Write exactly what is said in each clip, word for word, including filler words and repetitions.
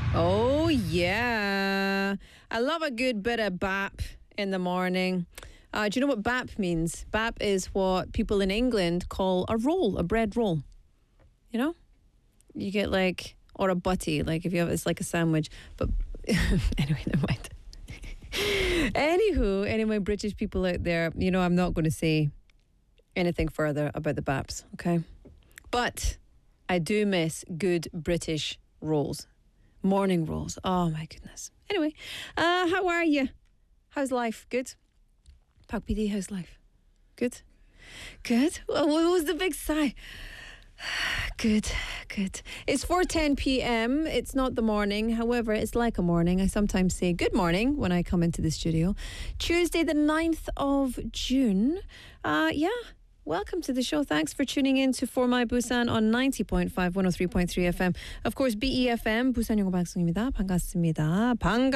Oh, yeah. I love a good bit of bap in the morning. Uh, do you know what bap means? Bap is what people in England call a roll, a bread roll. You know? You get like, or a butty, like if you have, it's like a sandwich. But anyway, never mind. Anywho, any of my British people out there, you know, I'm not going to say anything further about the baps, okay? But I do miss good British rolls. Morning rolls. Oh, my goodness. Anyway, uh, how are you? How's life? Good? Pak P D, how's life? Good? Good? Well, what was the big sigh? Good, good. It's four ten p.m. It's not the morning. However, it's like a morning. I sometimes say good morning when I come into the studio. Tuesday, the ninth of June. Uh, yeah. Welcome to the show. Thanks for tuning in to For My Busan on ninety point five, one oh three point three F M. Of course, B E F M, 부산 영어 방송입니다. 반갑습니다.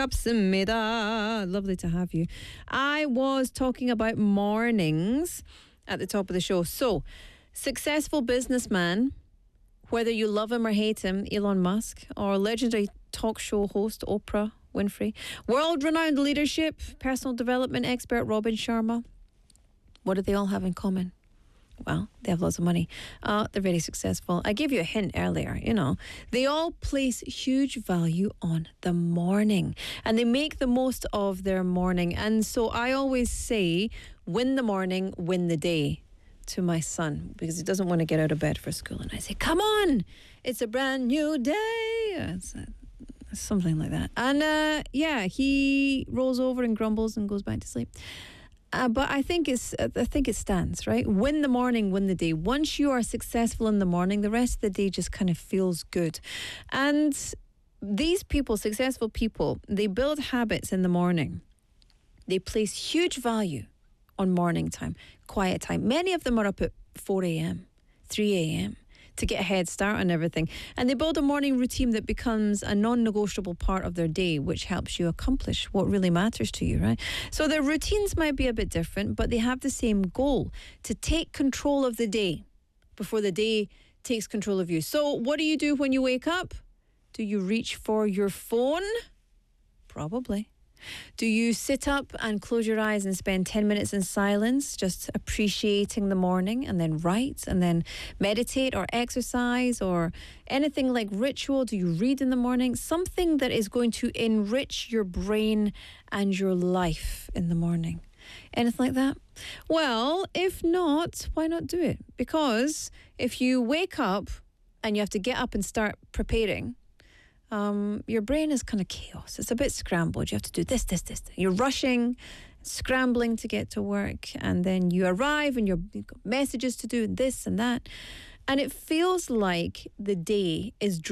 반갑습니다. Lovely to have you. I was talking about mornings at the top of the show. So, successful businessman, whether you love him or hate him, Elon Musk, or legendary talk show host Oprah Winfrey, world-renowned leadership, personal development expert Robin Sharma, what do they all have in common? Well, they have lots of money. Uh, they're very successful. I gave you a hint earlier, you know. They all place huge value on the morning and they make the most of their morning. And so I always say, win the morning, win the day to my son because he doesn't want to get out of bed for school. And I say, come on, it's a brand new day. It's a, something like that. And uh, yeah, he rolls over and grumbles and goes back to sleep. Uh, but I think it's. I think it stands, right? Win the morning, win the day. Once you are successful in the morning, the rest of the day just kind of feels good. And these people, successful people, they build habits in the morning. They place huge value on morning time, quiet time. Many of them are up at four a.m., three a.m. to get a head start on everything. And they build a morning routine that becomes a non-negotiable part of their day, which helps you accomplish what really matters to you, right? So their routines might be a bit different, but they have the same goal, to take control of the day before the day takes control of you. So what do you do when you wake up? Do you reach for your phone? Probably. Do you sit up and close your eyes and spend ten minutes in silence, just appreciating the morning, and then write and then meditate or exercise or anything like ritual? Do you read in the morning? Something that is going to enrich your brain and your life in the morning. Anything like that? Well, if not, why not do it? Because if you wake up and you have to get up and start preparing, Um, your brain is kind of chaos. It's a bit scrambled. You have to do this, this, this. You're rushing, scrambling to get to work, and then you arrive and you're, you've got messages to do, this and that. And it feels like the day is